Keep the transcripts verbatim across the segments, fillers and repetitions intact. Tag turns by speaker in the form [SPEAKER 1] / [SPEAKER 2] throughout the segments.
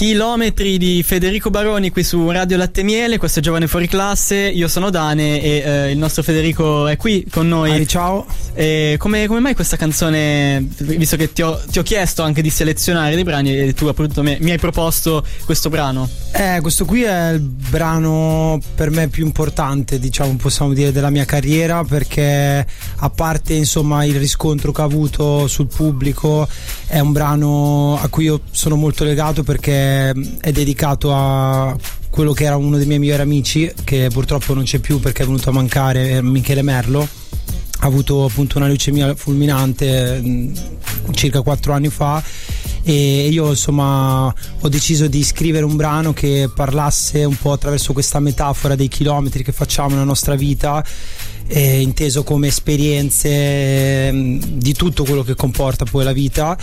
[SPEAKER 1] Chilometri di Federico Baroni qui su Radio Latte e Miele. Questo è Giovane Fuori Classe. Io sono Dane e eh, il nostro Federico è qui con noi.
[SPEAKER 2] Ari, ciao.
[SPEAKER 1] E come, come mai questa canzone, visto che ti ho, ti ho chiesto anche di selezionare dei brani e tu appunto mi, mi hai proposto questo brano?
[SPEAKER 2] Eh, questo qui è il brano per me più importante, diciamo, possiamo dire, della mia carriera, perché a parte insomma il riscontro che ha avuto sul pubblico, è un brano a cui io sono molto legato perché è dedicato a quello che era uno dei miei migliori amici, che purtroppo non c'è più perché è venuto a mancare, Michele Merlo. Ha avuto appunto una leucemia fulminante mh, circa quattro anni fa, e io insomma ho deciso di scrivere un brano che parlasse un po' attraverso questa metafora dei chilometri che facciamo nella nostra vita, eh, inteso come esperienze eh, di tutto quello che comporta poi la vita,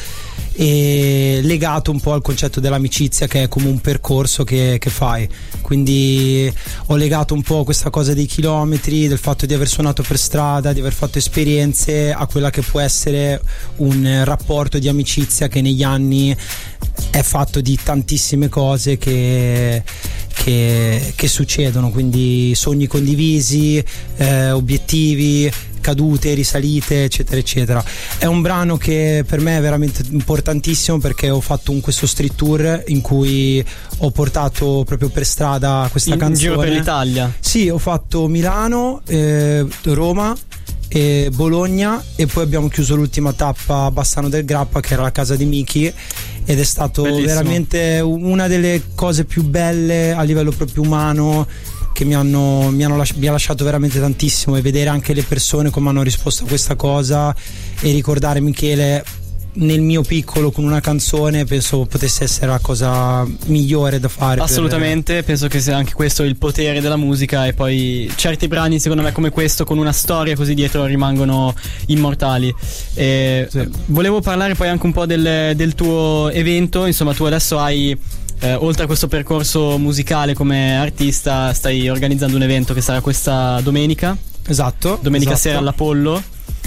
[SPEAKER 2] e legato un po' al concetto dell'amicizia, che è come un percorso che, che fai. Quindi ho legato un po' questa cosa dei chilometri, del fatto di aver suonato per strada, di aver fatto esperienze, a quella che può essere un rapporto di amicizia che negli anni è fatto di tantissime cose che, che, che succedono, quindi sogni condivisi, eh, obiettivi, cadute, risalite, eccetera eccetera. È un brano che per me è veramente importantissimo, perché ho fatto un, questo street tour in cui ho portato proprio per strada questa
[SPEAKER 1] in,
[SPEAKER 2] canzone
[SPEAKER 1] in giro per l'Italia.
[SPEAKER 2] Sì, ho fatto Milano, eh, Roma e Bologna, e poi abbiamo chiuso l'ultima tappa a Bassano del Grappa, che era la casa di Miki, ed è stato bellissimo. Veramente una delle cose più belle a livello proprio umano, che mi hanno, mi hanno lasci- mi ha lasciato veramente tantissimo, e vedere anche le persone come hanno risposto a questa cosa, e ricordare Michele nel mio piccolo con una canzone, penso potesse essere la cosa migliore da fare.
[SPEAKER 1] Assolutamente, per... penso che sia anche questo il potere della musica, e poi certi brani secondo me come questo, con una storia così dietro, rimangono immortali. E sì. Volevo parlare poi anche un po' del, del tuo evento. Insomma, tu adesso hai Eh, oltre a questo percorso musicale come artista, stai organizzando un evento che sarà questa domenica.
[SPEAKER 2] Esatto.
[SPEAKER 1] Domenica
[SPEAKER 2] esatto.
[SPEAKER 1] sera all'Apollo.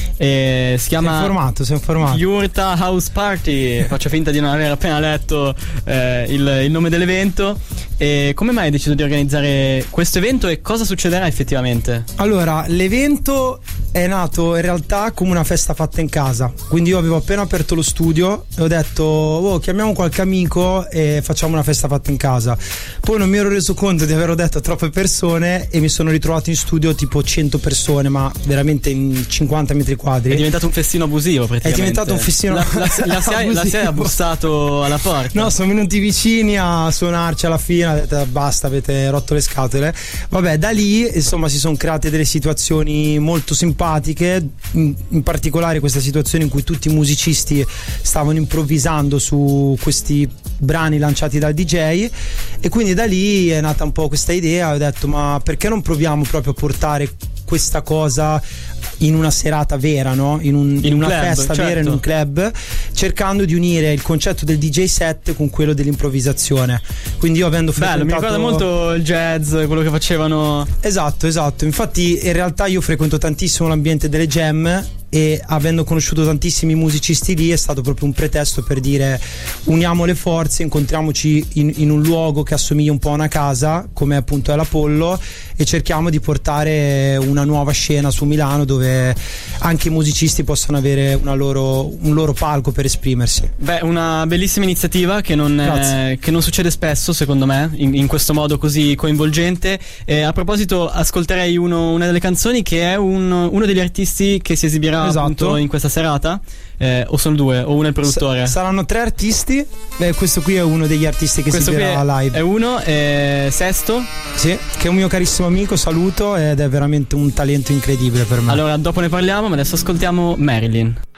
[SPEAKER 1] E si chiama
[SPEAKER 2] sei informato, sei informato.
[SPEAKER 1] Yurta House Party. Faccio finta di non aver appena letto eh, il, il nome dell'evento. E come mai hai deciso di organizzare questo evento, e cosa succederà effettivamente?
[SPEAKER 2] Allora, l'evento è nato in realtà come una festa fatta in casa. Quindi io avevo appena aperto lo studio e ho detto oh, chiamiamo qualche amico e facciamo una festa fatta in casa. Poi non mi ero reso conto di averlo detto a troppe persone, e mi sono ritrovato in studio tipo cento persone, ma veramente in cinquanta metri quadri.
[SPEAKER 1] È diventato un festino abusivo praticamente.
[SPEAKER 2] È diventato un festino
[SPEAKER 1] la, la, la, la, la si è bussato alla porta.
[SPEAKER 2] No, sono venuti vicini a suonarci alla fine, ha detto basta, avete rotto le scatole. Vabbè, da lì insomma si sono create delle situazioni molto simpatiche, in, in particolare questa situazione in cui tutti i musicisti stavano improvvisando su questi brani lanciati dal D J, e quindi da lì è nata un po' questa idea. Ho detto ma perché non proviamo proprio a portare questa cosa in una serata vera, no? In, un, in, in una club, festa certo. vera, in un club, cercando di unire il concetto del D J set con quello dell'improvvisazione. Quindi io avendo frequentato...
[SPEAKER 1] Bello, mi ricorda molto il jazz, quello che facevano.
[SPEAKER 2] Esatto, esatto. Infatti in realtà io frequento tantissimo l'ambiente delle jam, e avendo conosciuto tantissimi musicisti lì è stato proprio un pretesto per dire uniamo le forze, incontriamoci in, in un luogo che assomiglia un po' a una casa come appunto è l'Apollo, e cerchiamo di portare una nuova scena su Milano dove anche i musicisti possano avere una loro, un loro palco per esprimersi.
[SPEAKER 1] Beh, una bellissima iniziativa che non, eh, che non succede spesso secondo me in, in questo modo così coinvolgente. Eh, a proposito, ascolterei uno, una delle canzoni che è un, uno degli artisti che si esibirà
[SPEAKER 2] esatto.
[SPEAKER 1] appunto in questa serata. Eh, o sono due, o uno è il produttore?
[SPEAKER 2] S- saranno tre artisti. Beh, questo qui è uno degli artisti che
[SPEAKER 1] questo
[SPEAKER 2] si esibirà live.
[SPEAKER 1] È uno, è Sesto.
[SPEAKER 2] Sì, che è un mio carissimo amico, saluto, ed è veramente un talento incredibile per me.
[SPEAKER 1] Allora dopo ne parliamo, ma adesso ascoltiamo Marilyn.